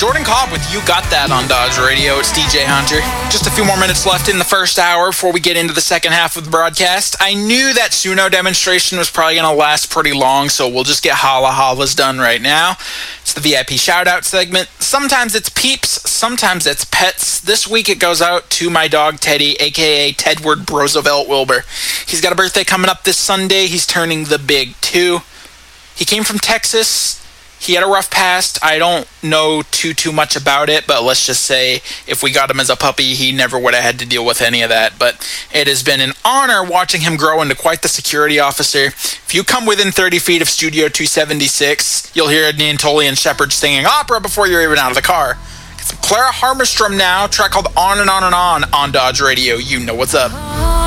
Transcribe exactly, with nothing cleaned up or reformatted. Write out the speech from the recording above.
Jordan Cobb with You Got That on Dodge Radio. It's D J Hunter. Just a few more minutes left in the first hour before we get into the second half of the broadcast. I knew that Suno demonstration was probably going to last pretty long, so we'll just get holla hollas done right now. It's the V I P shout-out segment. Sometimes it's peeps, sometimes it's pets. This week it goes out to my dog Teddy, a k a. Tedward Roosevelt Wilbur. He's got a birthday coming up this Sunday. He's turning the big two. He came from Texas. He had a rough past. I don't know too, too much about it, but let's just say if we got him as a puppy, he never would have had to deal with any of that. But it has been an honor watching him grow into quite the security officer. If you come within thirty feet of Studio two seventy-six, you'll hear Neantolian Shepherd singing opera before you're even out of the car. It's Clara Harmerstrom now, track called On and On and On on Dodge Radio. You know what's up.